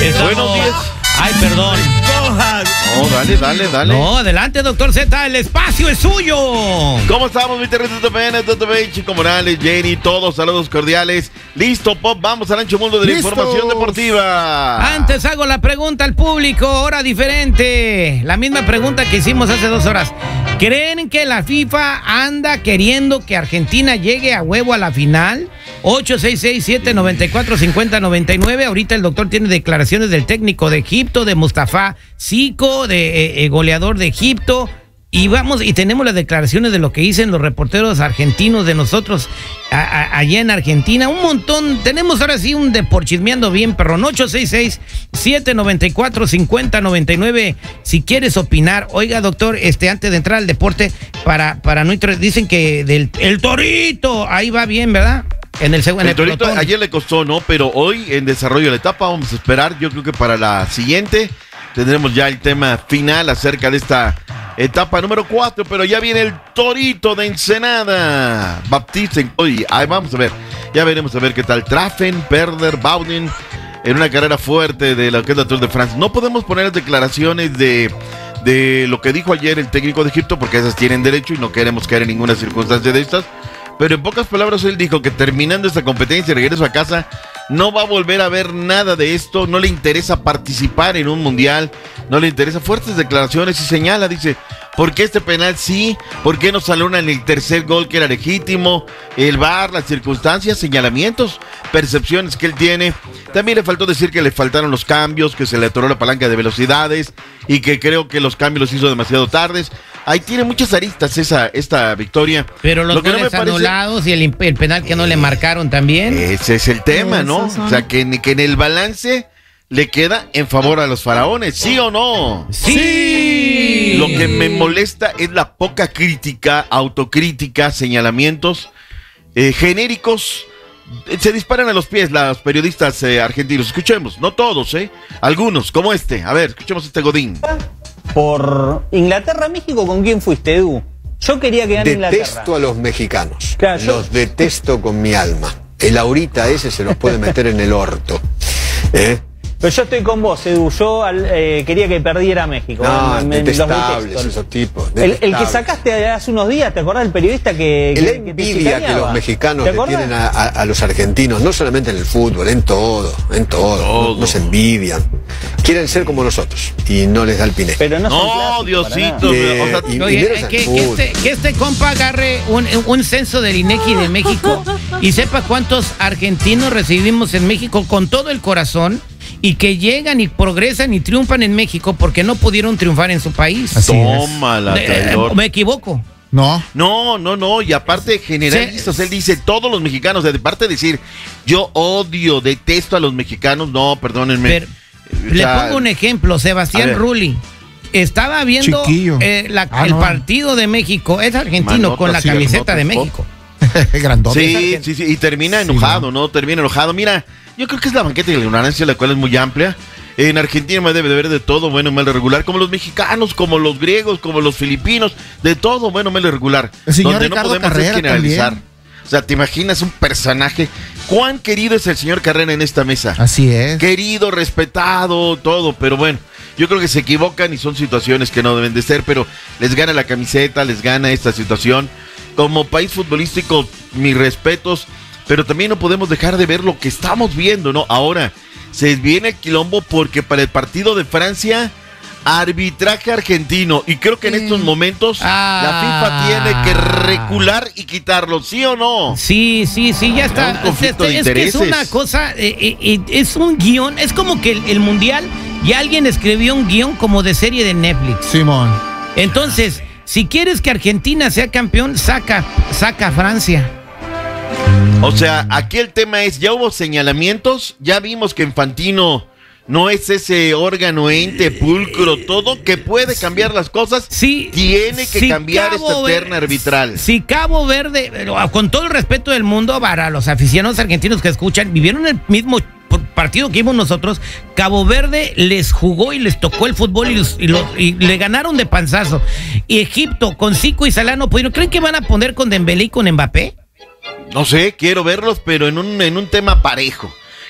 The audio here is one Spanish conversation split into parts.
Buenos días. Ay, perdón. No, dale. No, adelante, doctor Z, el espacio es suyo. ¿Cómo estamos, mi territorio TPN, Chico Morales, Jenny, todos, saludos cordiales. Listo, Pop, vamos al ancho mundo de la información deportiva. Antes hago la pregunta al público, hora diferente. La misma pregunta que hicimos hace 2 horas. ¿Creen que la FIFA anda queriendo que Argentina llegue a huevo a la final? 866-794-5099. Ahorita el doctor tiene declaraciones del técnico de Egipto, de Mustafa Zico, de goleador de Egipto. Y tenemos las declaraciones de lo que dicen los reporteros argentinos de nosotros allá en Argentina. Un montón. Tenemos ahora sí un deporchismeando bien, perrón. 866-794-5099. Si quieres opinar. Oiga, doctor, antes de entrar al deporte, para no dicen que el Torito, ahí va bien, ¿verdad? En el Torito pelotón. Ayer le costó, ¿no? Pero hoy en desarrollo de la etapa vamos a esperar. Yo creo que para la siguiente tendremos ya el tema final acerca de esta etapa número 4, pero ya viene el Torito de Ensenada. Baptisten, hoy, ahí vamos a ver. Ya veremos a ver qué tal. Trafen, Perder, Baudin, en una carrera fuerte de lo que es la Tour de France. No podemos poner las declaraciones de lo que dijo ayer el técnico de Egipto, porque esas tienen derecho y no queremos caer en ninguna circunstancia de estas. Pero en pocas palabras él dijo que terminando esta competencia y regreso a casa, no va a volver a ver nada de esto, no le interesa participar en un mundial, no le interesa. Fuertes declaraciones y señala, dice, ¿por qué este penal sí? ¿Por qué no salió en el tercer gol que era legítimo? El VAR, las circunstancias, señalamientos, percepciones que él tiene. También le faltó decir que le faltaron los cambios, que se le atoró la palanca de velocidades y que creo que los cambios los hizo demasiado tardes. Ahí tiene muchas aristas esta victoria. Pero los goles anulados y el penal que no le marcaron también. Ese es el tema, ¿no? O sea, que en el balance le queda en favor a los faraones, ¿sí o no? ¡Sí! Lo que me molesta es la poca crítica, autocrítica, señalamientos genéricos. Se disparan a los pies los periodistas argentinos. Escuchemos, no todos, algunos, como este. A ver, escuchemos este Godín. Por Inglaterra-México, ¿con quién fuiste, Edu? Yo quería que gane Inglaterra. Detesto a los mexicanos. Claro, los detesto con mi alma. El ahorita ese se los puede meter en el orto. Pero yo estoy con vos, Edu. Yo quería que perdiera México. No, detestables esos tipos. El que sacaste hace unos días, ¿te acordás del periodista que la envidia que los mexicanos le tienen a los argentinos, no solamente en el fútbol, en todo. Nos envidian. Quieren ser como nosotros y no les da el piné. Pero no, Diosito. Que este compa agarre un censo del INEGI de México y sepa cuántos argentinos recibimos en México con todo el corazón, y que llegan y progresan y triunfan en México porque no pudieron triunfar en su país. Tómala, traidor. ¿Me equivoco? No, y aparte generalistas, sí. Él dice, todos los mexicanos, de parte de decir, yo odio, detesto a los mexicanos, no, perdónenme. Le pongo un ejemplo, Sebastián Rulli. Estaba viendo el partido de México, es argentino, con la camiseta de México. Sí, y termina enojado, ¿no? Termina enojado. Mira, yo creo que es la banqueta de la ignorancia, la cual es muy amplia. En Argentina debe de haber de todo, bueno, mal, regular, como los mexicanos, como los griegos, como los filipinos, de todo, bueno, mal, regular. Donde Ricardo no podemos generalizar. También. O sea, ¿te imaginas un personaje? ¿Cuán querido es el señor Carrera en esta mesa? Así es. Querido, respetado, todo, pero bueno, yo creo que se equivocan y son situaciones que no deben de ser, pero les gana la camiseta, les gana esta situación. Como país futbolístico, mis respetos, pero también no podemos dejar de ver lo que estamos viendo, ¿no? Ahora, se viene el quilombo porque para el partido de Francia, arbitraje argentino, y creo que en estos momentos la FIFA tiene que recular y quitarlo, ¿sí o no? Sí, ya está. Un conflicto de intereses. Que es una cosa, es un guión, es como que el mundial, ya alguien escribió un guión como de serie de Netflix. Simón. Entonces, si quieres que Argentina sea campeón, saca a Francia. O sea, aquí el tema es, ya hubo señalamientos, ya vimos que Infantino no es ese órgano, ente, pulcro, todo que puede cambiar las cosas. Sí, tiene que cambiar esta terna arbitral. Si Cabo Verde, con todo el respeto del mundo para los aficionados argentinos que escuchan, vivieron el mismo partido que vimos nosotros. Cabo Verde les jugó y les tocó el fútbol y le ganaron de panzazo. Y Egipto con Zico y Salah no pudieron. ¿Creen que van a poner con Dembélé y con Mbappé? No sé, quiero verlos, pero en un tema parejo.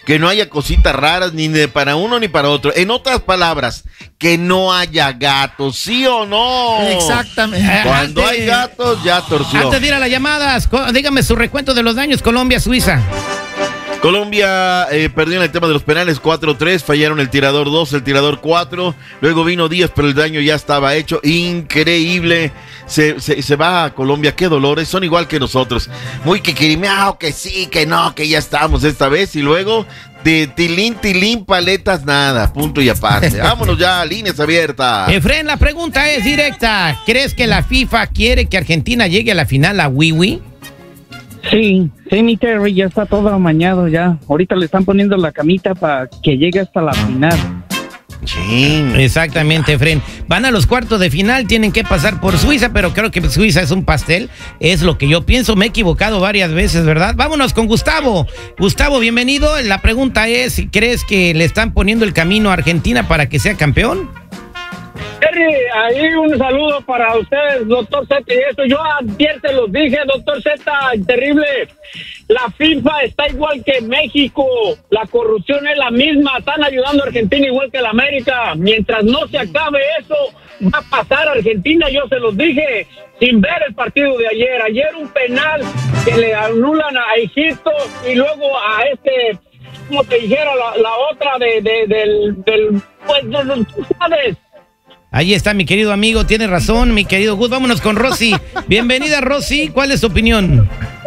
que no haya cositas raras ni para uno ni para otro. En otras palabras, que no haya gatos, ¿sí o no? Exactamente. Cuando hay gatos, ya torció. Antes de ir a las llamadas, dígame su recuento de los daños, Colombia-Suiza. Colombia perdió en el tema de los penales 4-3, fallaron el tirador 2, el tirador 4, luego vino Díaz, pero el daño ya estaba hecho, increíble, se va a Colombia, qué dolores, son igual que nosotros, muy que que sí, que no, que ya estamos esta vez, y luego de tilín, paletas, nada, punto y aparte. Vámonos ya, líneas abiertas. Efren, la pregunta es directa, ¿crees que la FIFA quiere que Argentina llegue a la final a Wiwi? Sí, mi Terry ya está todo amañado ya. Ahorita le están poniendo la camita para que llegue hasta la final. Ching. Exactamente, Efren. Van a los cuartos de final, tienen que pasar por Suiza, pero creo que Suiza es un pastel. Es lo que yo pienso, me he equivocado varias veces, ¿verdad? Vámonos con Gustavo. Gustavo, bienvenido. La pregunta es, ¿crees que le están poniendo el camino a Argentina para que sea campeón? Terry, ahí un saludo para ustedes, doctor Z, y eso yo ayer te los dije, doctor Z, terrible. La FIFA está igual que México, la corrupción es la misma, están ayudando a Argentina igual que la América. Mientras no se acabe eso, va a pasar Argentina, yo se los dije, sin ver el partido de ayer. Ayer un penal que le anulan a Egipto y luego a como te dijera, la otra pues, tú sabes. Ahí está mi querido amigo, tiene razón, mi querido Gus. Vámonos con Rosy. Bienvenida, Rosy. ¿Cuál es tu opinión?